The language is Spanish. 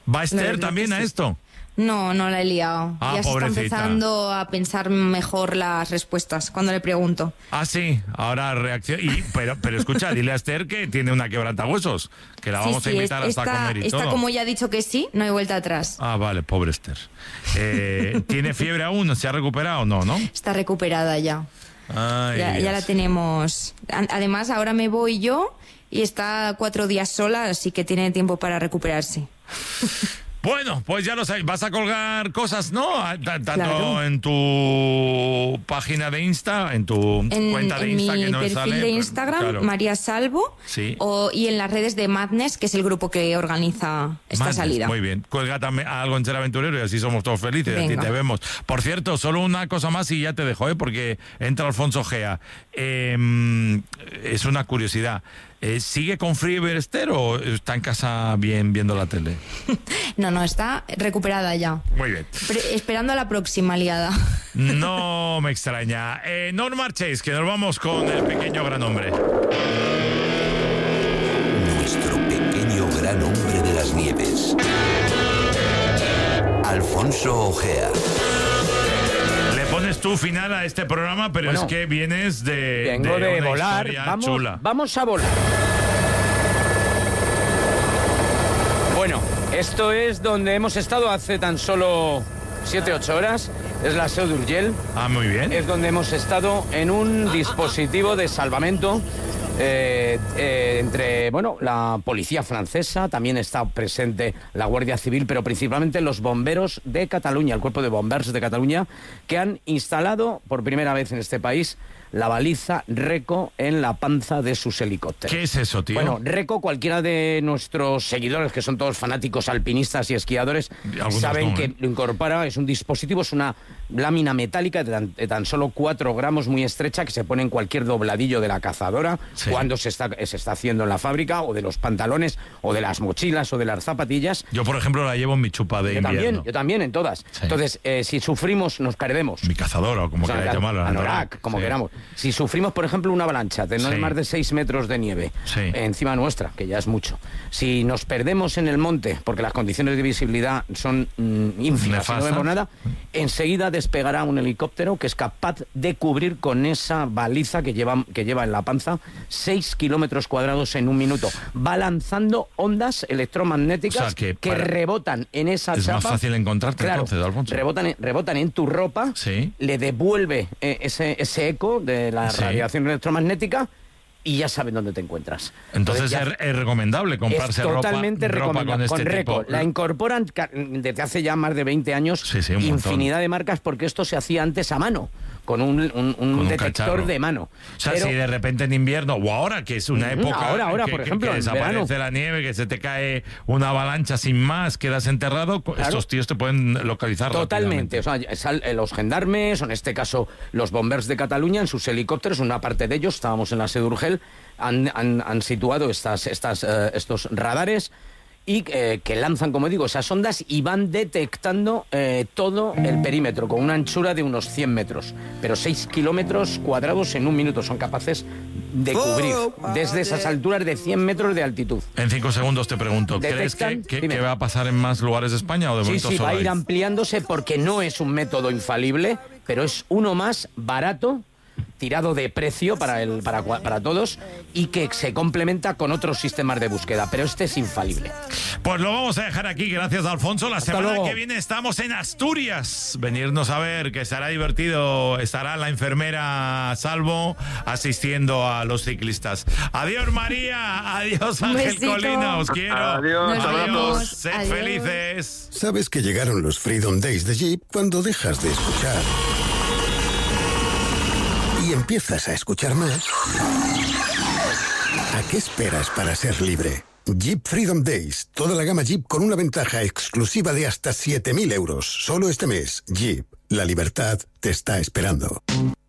¿Va Esther también a esto? No la he liado. Ya pobrecita. se está empezando a pensar mejor las respuestas cuando le pregunto. Ah, sí, ahora reacciona. Pero escucha, dile a Esther que tiene una quebrantahuesos, que la vamos a invitar hasta a comer y todo. Está como ya ha dicho que sí, no hay vuelta atrás. Ah, vale, pobre Esther. ¿Tiene fiebre aún? ¿Se ha recuperado? No. Está recuperada ya. Ay, ya la tenemos. Además, ahora me voy yo y está 4 días sola, así que tiene tiempo para recuperarse. Bueno, pues ya lo sabéis, vas a colgar cosas, ¿no? Tanto Claro. en tu página de Insta, en tu cuenta de Insta que no mi perfil sale. de Instagram, Claro. María Salvo, Sí. y en las redes de Madness, que es el grupo que organiza esta Madness, salida. Muy bien. Cuelga también algo en Ser Aventurero y así somos todos felices. Venga. Aquí te vemos. Por cierto, solo una cosa más y ya te dejo, porque entra Alfonso Gea. Es una curiosidad. ¿Sigue con fiebre Esther o está en casa bien viendo la tele? No, está recuperada ya. Muy bien. Esperando a la próxima liada. No me extraña. No os marchéis, que nos vamos con el pequeño gran hombre. Nuestro pequeño gran hombre de las nieves. Alfonso Ojea. Le pones tú final a este programa, pero Bueno, es que vienes Vengo de una volar. historia chula. Vamos a volar. Bueno, esto es donde hemos estado hace tan solo 7-8 horas. Es la Seu d'Urgell. Ah, muy bien. Es donde hemos estado en un dispositivo de salvamento entre, la policía francesa, también está presente la Guardia Civil, pero principalmente los bomberos de Cataluña, el cuerpo de bombers de Cataluña, que han instalado por primera vez en este país la baliza RECO en la panza de sus helicópteros. ¿Qué es eso, tío? Bueno, RECO, cualquiera de nuestros seguidores, que son todos fanáticos alpinistas y esquiadores, Algunos saben no, que lo incorpora, es un dispositivo, es una lámina metálica de tan solo 4 gramos, muy estrecha, que se pone en cualquier dobladillo de la cazadora, Sí. cuando se está haciendo en la fábrica, o de los pantalones, o de las mochilas, o de las zapatillas. Yo, por ejemplo, la llevo en mi chupa de invierno. Yo también, en todas. Sí. Entonces, si sufrimos, nos perdemos. Mi cazadora, o como O sea, queráis llamarlo. anorak, como Sí. queramos. Si sufrimos, por ejemplo, una avalancha de no Sí. más de 6 metros de nieve Sí. encima nuestra, que ya es mucho. Si nos perdemos en el monte, porque las condiciones de visibilidad son ínfimas, y no Nefastas. vemos nada, enseguida despegará un helicóptero que es capaz de cubrir con esa baliza que lleva en la panza 6 kilómetros cuadrados en un minuto. Va lanzando ondas electromagnéticas O sea, que para- rebotan en esa Es chapa. más fácil encontrarte, Claro, entonces, Alfonso. rebotan en tu ropa, Sí. le devuelve ese eco de la Sí. radiación electromagnética y ya saben dónde te encuentras. Entonces ya es recomendable comprarse es totalmente ropa recomendable. con este RECO. tipo. La incorporan desde hace ya más de 20 años, Sí, un infinidad montón. de marcas, porque esto se hacía antes a mano, con un detector cacharro. de mano. O sea, Pero- si de repente en invierno, o ahora, que es una época ahora, que, por ejemplo, que en desaparece verano. la nieve, que se te cae una avalancha sin más, quedas enterrado, estos tíos te pueden localizar Totalmente, rápidamente. o sea, los gendarmes, o en este caso los bombers de Cataluña, en sus helicópteros, una parte de ellos, estábamos en la Seu d'Urgell, han situado estos radares y que lanzan, como digo, esas ondas y van detectando todo el perímetro con una anchura de unos 100 metros, pero 6 kilómetros cuadrados en un minuto son capaces de cubrir desde esas alturas de 100 metros de altitud. En 5 segundos te pregunto, ¿crees Detectan- que dime. va a pasar en más lugares de España o de Sí, momento sí, solo va a ir ahí? ampliándose porque no es un método infalible, pero es uno más barato, tirado de precio para todos y que se complementa con otros sistemas de búsqueda, pero este es infalible. Pues lo vamos a dejar aquí, gracias Alfonso. La semana luego. que viene estamos en Asturias. Venirnos a ver, que será divertido. Estará la enfermera Salvo asistiendo a los ciclistas. Adiós María, adiós Ángel besito. Colina, os quiero. Adiós. Nos Adiós, vemos. sed Adiós. felices. Sabes que llegaron los Freedom Days de Jeep cuando dejas de escuchar y empiezas a escuchar más. ¿A qué esperas para ser libre? Jeep Freedom Days. Toda la gama Jeep con una ventaja exclusiva de hasta 7.000 euros. Solo este mes. Jeep. La libertad te está esperando.